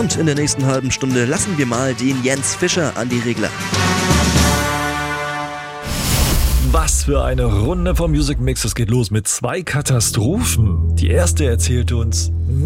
Und in der nächsten halben Stunde lassen wir mal den Jens Fischer an die Regler. Was für eine Runde vom Music Mix. Es geht los mit 2 Katastrophen. Die erste erzählt uns: